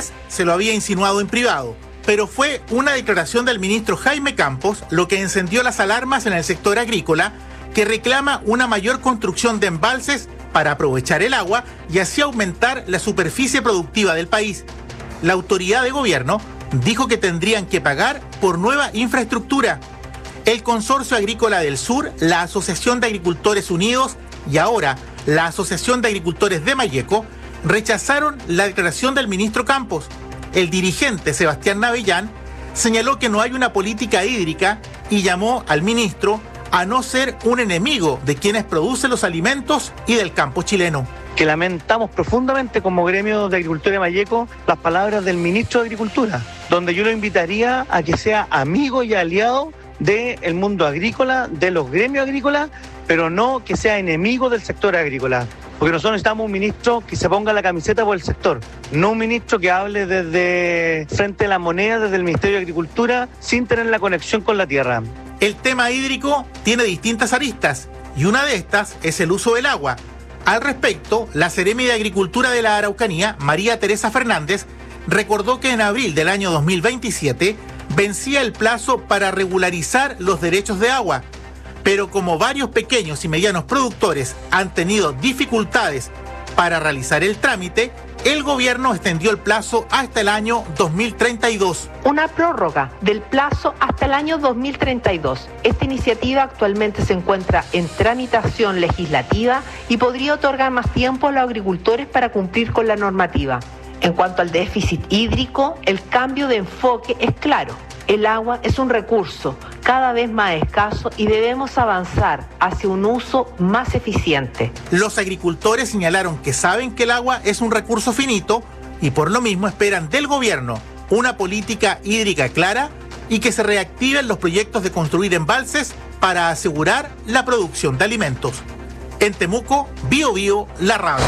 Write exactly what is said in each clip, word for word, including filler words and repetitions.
vez se lo había insinuado en privado, pero fue una declaración del ministro Jaime Campos lo que encendió las alarmas en el sector agrícola, que reclama una mayor construcción de embalses para aprovechar el agua y así aumentar la superficie productiva del país. La autoridad de gobierno dijo que tendrían que pagar por nueva infraestructura. El Consorcio Agrícola del Sur, la Asociación de Agricultores Unidos y ahora la Asociación de Agricultores de Malleco rechazaron la declaración del ministro Campos. El dirigente Sebastián Navellán señaló que no hay una política hídrica y llamó al ministro a no ser un enemigo de quienes producen los alimentos y del campo chileno. Que lamentamos profundamente como gremio de agricultores de Malleco las palabras del ministro de Agricultura, donde yo lo invitaría a que sea amigo y aliado del mundo agrícola, de los gremios agrícolas, pero no que sea enemigo del sector agrícola. Porque nosotros necesitamos un ministro que se ponga la camiseta por el sector, no un ministro que hable desde frente a la moneda, desde el Ministerio de Agricultura, sin tener la conexión con la tierra. El tema hídrico tiene distintas aristas y una de estas es el uso del agua. Al respecto, la Seremi de Agricultura de la Araucanía, María Teresa Fernández, recordó que en abril del año dos mil veintisiete vencía el plazo para regularizar los derechos de agua, pero como varios pequeños y medianos productores han tenido dificultades para realizar el trámite, el gobierno extendió el plazo hasta el año dos mil treinta y dos. Una prórroga del plazo hasta el año dos mil treinta y dos. Esta iniciativa actualmente se encuentra en tramitación legislativa y podría otorgar más tiempo a los agricultores para cumplir con la normativa. En cuanto al déficit hídrico, el cambio de enfoque es claro. El agua es un recurso cada vez más escaso y debemos avanzar hacia un uso más eficiente. Los agricultores señalaron que saben que el agua es un recurso finito y por lo mismo esperan del gobierno una política hídrica clara y que se reactiven los proyectos de construir embalses para asegurar la producción de alimentos. En Temuco, Bio Bio, La Radio.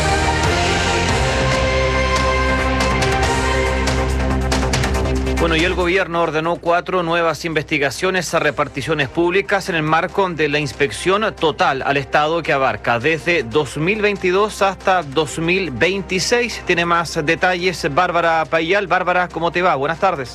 Bueno, y el gobierno ordenó cuatro nuevas investigaciones a reparticiones públicas en el marco de la inspección total al Estado que abarca desde dos mil veintidós hasta dos mil veintiséis. Tiene más detalles Bárbara Payal. Bárbara, ¿cómo te va? Buenas tardes.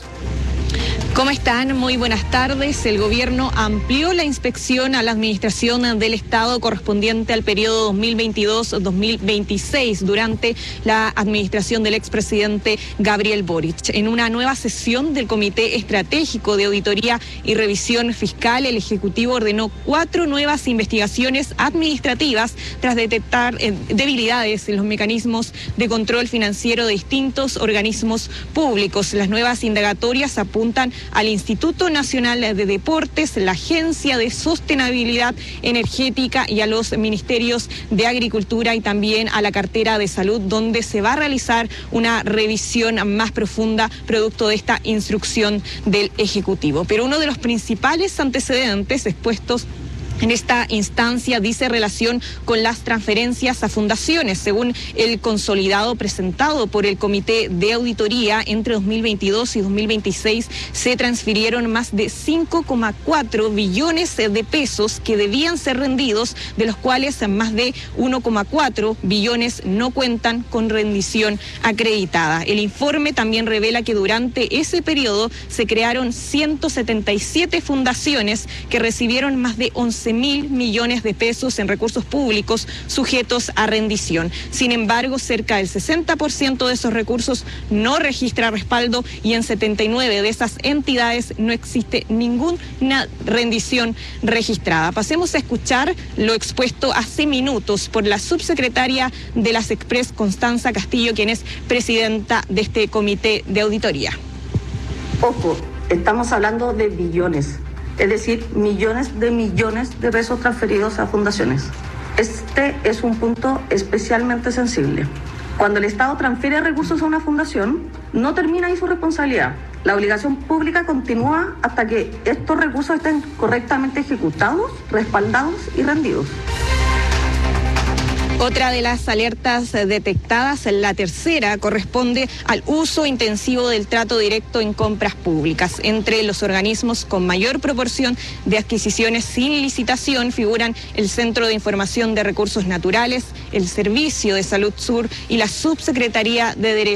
¿Cómo están? Muy buenas tardes. El gobierno amplió la inspección a la administración del Estado correspondiente al periodo dos mil veintidós dos mil veintiséis durante la administración del expresidente Gabriel Boric. En una nueva sesión del Comité Estratégico de Auditoría y Revisión Fiscal, el Ejecutivo ordenó cuatro nuevas investigaciones administrativas tras detectar eh, debilidades en los mecanismos de control financiero de distintos organismos públicos. Las nuevas indagatorias apuntan al Instituto Nacional de Deportes, la Agencia de Sostenibilidad Energética y a los Ministerios de Agricultura y también a la cartera de Salud, donde se va a realizar una revisión más profunda producto de esta instrucción del Ejecutivo. Pero uno de los principales antecedentes expuestos en esta instancia dice relación con las transferencias a fundaciones. Según el consolidado presentado por el Comité de Auditoría, entre dos mil veintidós y dos mil veintiséis se transfirieron más de cinco coma cuatro billones de pesos que debían ser rendidos, de los cuales más de uno coma cuatro billones no cuentan con rendición acreditada. El informe también revela que durante ese periodo se crearon ciento setenta y siete fundaciones que recibieron más de once mil millones de pesos en recursos públicos sujetos a rendición. Sin embargo, cerca del sesenta por ciento de esos recursos no registra respaldo y en setenta y nueve de esas entidades no existe ninguna rendición registrada. Pasemos a escuchar lo expuesto hace minutos por la subsecretaria de las Express, Constanza Castillo, quien es presidenta de este comité de auditoría. Ojo, estamos hablando de billones. Es decir, millones de millones de pesos transferidos a fundaciones. Este es un punto especialmente sensible. Cuando el Estado transfiere recursos a una fundación, no termina ahí su responsabilidad. La obligación pública continúa hasta que estos recursos estén correctamente ejecutados, respaldados y rendidos. Otra de las alertas detectadas, la tercera, corresponde al uso intensivo del trato directo en compras públicas. Entre los organismos con mayor proporción de adquisiciones sin licitación figuran el Centro de Información de Recursos Naturales, el Servicio de Salud Sur y la Subsecretaría de Derechos